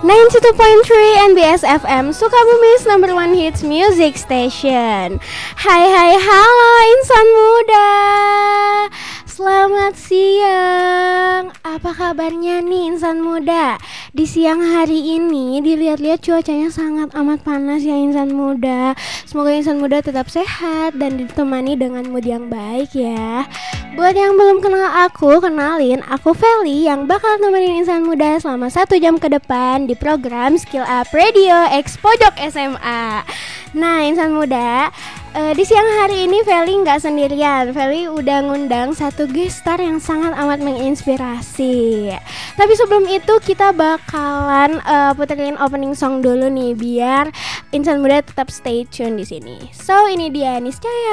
92.3 NBS FM Sukabumi's number one hits music station. Hai halo insan muda, selamat siang. Apa kabarnya nih insan muda? Di siang hari ini dilihat-lihat cuacanya sangat amat panas ya insan muda. Semoga insan muda tetap sehat dan ditemani dengan mood yang baik ya. Buat yang belum kenal aku, kenalin, aku Feli yang bakal nemenin insan muda selama 1 jam ke depan di program Skill Up Radio X Pojok SMA. Nah insan muda, di siang hari ini Feli nggak sendirian. Feli udah ngundang satu guest star yang sangat amat menginspirasi. Tapi sebelum itu kita bakalan puterin opening song dulu nih biar insan muda tetap stay tune di sini. So ini dia Niscaya.